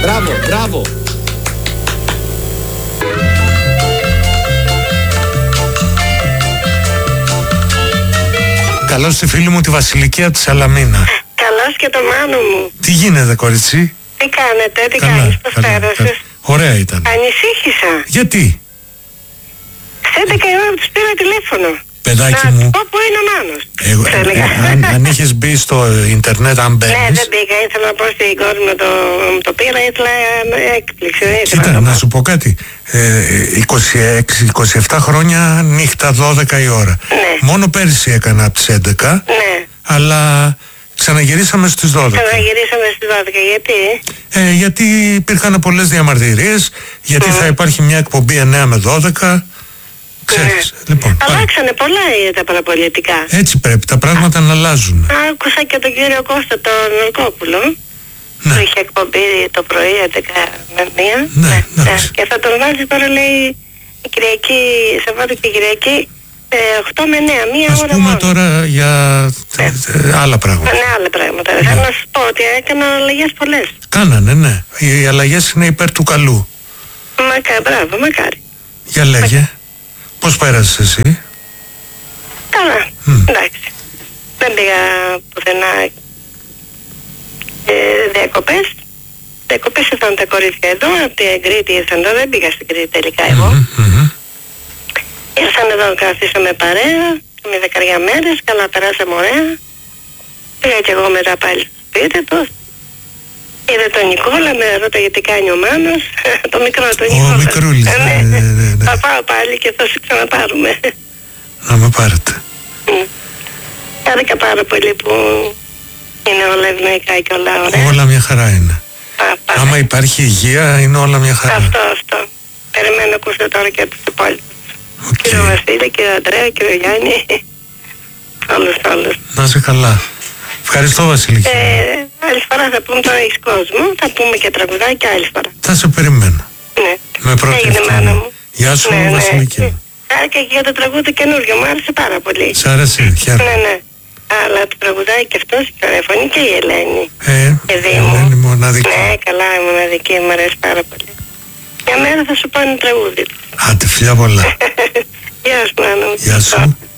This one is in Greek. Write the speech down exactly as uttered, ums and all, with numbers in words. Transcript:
Μπράβο, μπράβο. Καλώς τη φίλη μου τη Βασιλική από τη Σαλαμίνα. Καλώς και το Μάνο μου. Τι γίνεται, κορίτσι? Τι κάνετε, τι Καλά, κάνεις, πώς καλά, πέρασες? καλά. Ωραία ήταν. Ανησύχησα. Γιατί? Σε έντεκα η ώρα τους πήρα τηλέφωνο. Παιδάκι να μου, πω που είναι ο Μάνος. εγώ, Τους ε, έλεγα. ε, αν, αν είχες μπει στο ίντερνετ, αν μπαίνεις... Ναι, δεν πήγα, ήθελα να πω στην κόρη μου το, το πήρα, ήθελα να έκπληξη. δεν ήθελα Κοίτα, το να πω. σου πω κάτι. Ε, είκοσι έξι είκοσι επτά χρόνια νύχτα, δώδεκα η ώρα. Ναι. Μόνο πέρσι έκανα από τις έντεκα, Ναι, αλλά ξαναγυρίσαμε στις δώδεκα. ξαναγυρίσαμε στις δώδεκα, γιατί? Ε, γιατί υπήρχαν πολλές διαμαρτυρίες, γιατί Mm. θα υπάρχει μια εκπομπή εννιά με δώδεκα. Ξέρεις, Ναι. λοιπόν. πάμε. Αλλάξανε πολλά ε, τα παραπολιτικά. Έτσι πρέπει, τα πράγματα να αλλάζουν. Άκουσα και τον κύριο Κώστα τον Νορκόπουλο. Ναι. Που είχε εκπομπή το πρωί έντεκα με μία. Ναι, εντάξει. Και θα τον βάζει τώρα, λέει, η Κυριακή, Σαββάτο και Κυριακή, ε, οκτώ με εννιά, μία Ας ώρα πούμε μόνο. τώρα για Ναι. ε, ε, άλλα πράγματα. Ναι, άλλα πράγματα. Θέλω να σου πω ότι έκαναν αλλαγές πολλές. Κάνανε, ναι. Οι αλλαγές είναι υπέρ του καλού. Μακάρι, μπράβο, μακάρι. Για λέγε, πώς πέρασες εσύ? Καλά, Μμ. εντάξει. Δεν πήγα πουθενά ε, διακοπές. Διακοπές ήρθαν τα κορίτσια εδώ, από την Κρήτη ήρθαν εδώ, δεν πήγα στην Κρήτη τελικά εγώ. Μμμ, μμμ. Ήρθαν εδώ, καθίσαμε παρέα, με δεκαριά μέρες, καλά περάσαμε ωραία. Πήγα και εγώ μετά πάλι στο σπίτι του. Είδα τον Νικόλα, με ρώτα γιατί κάνει ο Μάνος, το μικρό τον Ο Νικόλα. μικρούλης, Ε, ναι, ναι, ναι, ναι. Θα πάω πάλι και θα σε ξαναπάρουμε. Να με πάρετε. Χάρηκα πάρα πολύ που είναι όλα ευνοϊκά και όλα ωραία. Όλα μια χαρά είναι. Α, πάμε. Άμα υπάρχει υγεία, είναι όλα μια χαρά. Αυτό, αυτό. Περιμένω να ακούσω τώρα και τους υπόλοιπους. Οκ. Κύριο Βασίλη, κύριο Αντρέα, κύριο Γιάννη. Όλους, όλους. Να είσαι καλά. Ευχαριστώ, Βασιλική. Ε, άλλη φορά θα πούμε, τώρα έχεις κόσμο, θα πούμε και τραγουδάκια άλλη φορά. Θα σε περιμένω. Ναι. Με πρώτη Έγινε, ευκαιρία. μάνα μου. Γεια σου, Ναι, ναι. Βασιλική μου. Χάρηκα και για το τραγούδι καινούριο, μου άρεσε πάρα πολύ. Σ' άρεσε, χαίρομαι. Ναι, ναι. Αλλά το τραγουδάει και αυτός και ωραία φωνή και η Ελένη. Ε, Παιδί μου. Ελένη μοναδική. Ναι, καλά, η μοναδική, μου αρέσει πάρα πολύ. Μια μέρα θα σου πω ένα τραγούδι. Άντε, φιλιά πολλά. Γεια σου, Μάνο. Γεια σου.